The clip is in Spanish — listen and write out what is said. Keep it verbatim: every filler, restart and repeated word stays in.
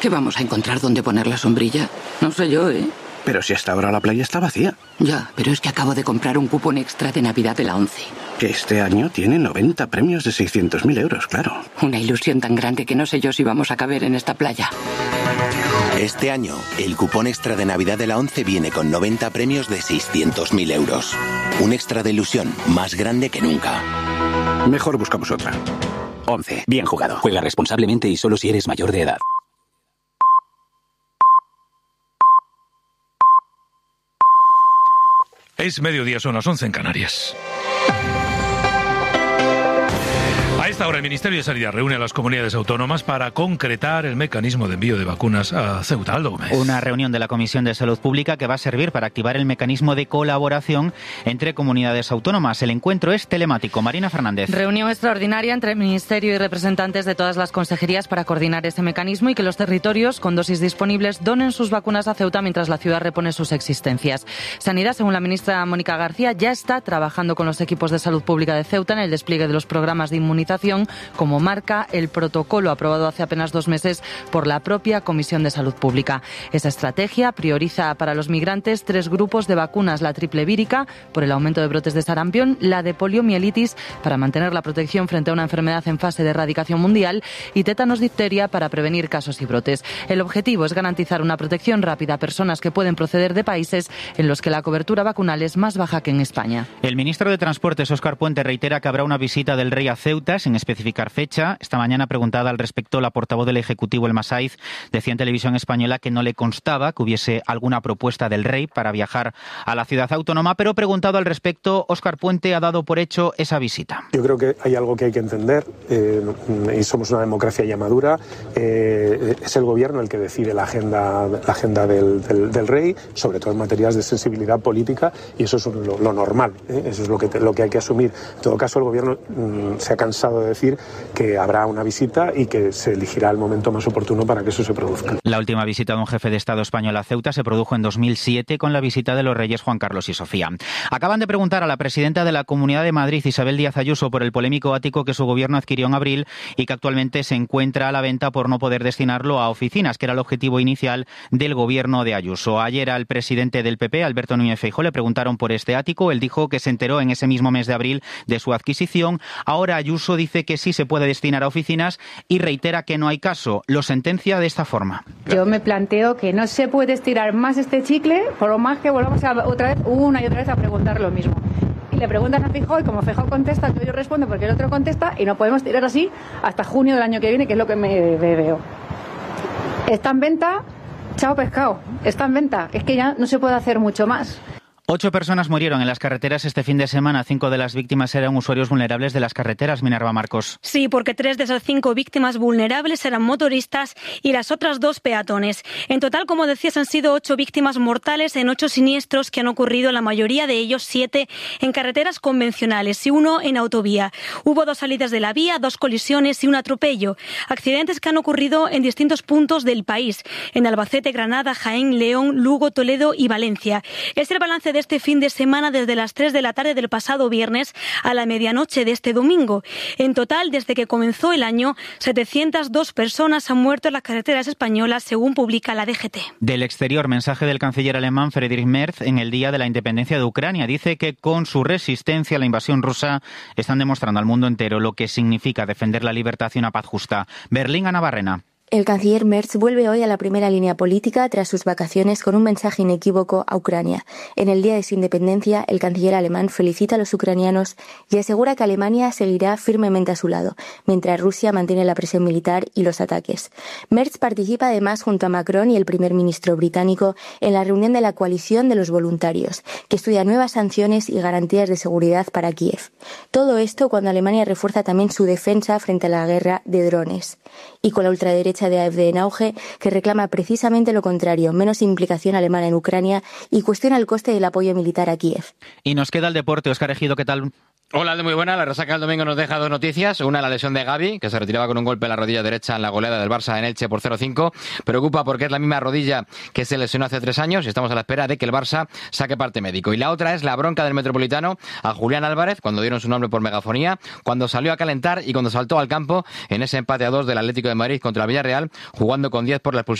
¿Qué vamos a encontrar donde poner la sombrilla? No sé yo, ¿eh? Pero si hasta ahora la playa está vacía. Ya, pero es que acabo de comprar un cupón extra de Navidad de la ONCE. Que este año tiene noventa premios de seiscientos mil euros, claro. Una ilusión tan grande que no sé yo si vamos a caber en esta playa. Este año, el cupón extra de Navidad de la ONCE viene con noventa premios de seiscientos mil euros. Un extra de ilusión más grande que nunca. Mejor buscamos otra. ONCE. Bien jugado. Juega responsablemente y solo si eres mayor de edad. Es mediodía, son las once en Canarias. A esta hora el Ministerio de Sanidad reúne a las comunidades autónomas para concretar el mecanismo de envío de vacunas a Ceuta. Aldo Gómez. Una reunión de la Comisión de Salud Pública que va a servir para activar el mecanismo de colaboración entre comunidades autónomas. El encuentro es telemático. Marina Fernández. Reunión extraordinaria entre el Ministerio y representantes de todas las consejerías para coordinar este mecanismo y que los territorios con dosis disponibles donen sus vacunas a Ceuta mientras la ciudad repone sus existencias. Sanidad, según la ministra Mónica García, ya está trabajando con los equipos de salud pública de Ceuta en el despliegue de los programas de inmunización, como marca el protocolo aprobado hace apenas dos meses por la propia Comisión de Salud Pública. Esa estrategia prioriza para los migrantes tres grupos de vacunas: la triple vírica, por el aumento de brotes de sarampión, la de poliomielitis, para mantener la protección frente a una enfermedad en fase de erradicación mundial, y tétanos difteria, para prevenir casos y brotes. El objetivo es garantizar una protección rápida a personas que pueden proceder de países en los que la cobertura vacunal es más baja que en España. El ministro de Transportes, Óscar Puente, reitera que habrá una visita del rey a Ceuta, sin especificar fecha. Esta mañana, preguntada al respecto, la portavoz del Ejecutivo, Elma Saiz, decía en Televisión Española que no le constaba que hubiese alguna propuesta del rey para viajar a la ciudad autónoma, pero preguntado al respecto, Óscar Puente ha dado por hecho esa visita. Yo creo que hay algo que hay que entender, eh, y somos una democracia ya madura. Eh, es el gobierno el que decide la agenda, la agenda del, del, del rey, sobre todo en materias de sensibilidad política, y eso es lo, lo normal, ¿eh? Eso es lo que, te, lo que hay que asumir. En todo caso, el gobierno mm, se ha cansado de decir que habrá una visita y que se elegirá el momento más oportuno para que eso se produzca. La última visita de un jefe de Estado español a Ceuta se produjo en dos mil siete con la visita de los reyes Juan Carlos y Sofía. Acaban de preguntar a la presidenta de la Comunidad de Madrid, Isabel Díaz Ayuso, por el polémico ático que su gobierno adquirió en abril y que actualmente se encuentra a la venta por no poder destinarlo a oficinas, que era el objetivo inicial del gobierno de Ayuso. Ayer al presidente del P P, Alberto Núñez Feijóo, le preguntaron por este ático. Él dijo que se enteró en ese mismo mes de abril de su adquisición. Ahora Ayuso dice que sí se puede destinar a oficinas y reitera que no hay caso. Lo sentencia de esta forma. Yo me planteo que no se puede estirar más este chicle, por lo más que volvamos a otra vez, una y otra vez a preguntar lo mismo. Y le preguntan a Feijóo y como Feijóo contesta, yo respondo porque el otro contesta, y no podemos tirar así hasta junio del año que viene, que es lo que me veo. Está en venta, chao pescado, está en venta. Es que ya no se puede hacer mucho más. Ocho personas murieron en las carreteras este fin de semana. Cinco de las víctimas eran usuarios vulnerables de las carreteras. Minerva Marcos. Sí, porque tres de esas cinco víctimas vulnerables eran motoristas y las otras dos peatones. En total, como decías, han sido ocho víctimas mortales en ocho siniestros que han ocurrido, la mayoría de ellos, siete, en carreteras convencionales y uno en autovía. Hubo dos salidas de la vía, dos colisiones y un atropello. Accidentes que han ocurrido en distintos puntos del país, en Albacete, Granada, Jaén, León, Lugo, Toledo y Valencia. Es el balance de este fin de semana desde las tres de la tarde del pasado viernes a la medianoche de este domingo. En total, desde que comenzó el año, setecientas dos personas han muerto en las carreteras españolas, según publica la D G T. Del exterior, mensaje del canciller alemán Friedrich Merz en el día de la independencia de Ucrania. Dice que con su resistencia a la invasión rusa están demostrando al mundo entero lo que significa defender la libertad y una paz justa. Berlín, Ana Barrena. El canciller Merz vuelve hoy a la primera línea política tras sus vacaciones con un mensaje inequívoco a Ucrania. En el día de su independencia, el canciller alemán felicita a los ucranianos y asegura que Alemania seguirá firmemente a su lado, mientras Rusia mantiene la presión militar y los ataques. Merz participa además junto a Macron y el primer ministro británico en la reunión de la coalición de los voluntarios, que estudia nuevas sanciones y garantías de seguridad para Kiev. Todo esto cuando Alemania refuerza también su defensa frente a la guerra de drones. Y con la ultraderecha de A F D en auge, que reclama precisamente lo contrario, menos implicación alemana en Ucrania y cuestiona el coste del apoyo militar a Kiev. Y nos queda el deporte. Óscar Ejido, ¿qué tal? Hola, muy buena. La resaca del domingo nos deja dos noticias. Una, la lesión de Gavi, que se retiraba con un golpe en la rodilla derecha en la goleada del Barça en Elche por cero cinco. Preocupa porque es la misma rodilla que se lesionó hace tres años y estamos a la espera de que el Barça saque parte médico. Y la otra es la bronca del Metropolitano a Julián Álvarez, cuando dieron su nombre por megafonía, cuando salió a calentar y cuando saltó al campo en ese empate a dos del Atlético de Madrid contra el Villarreal. Villarreal, jugando con diez por la expulsión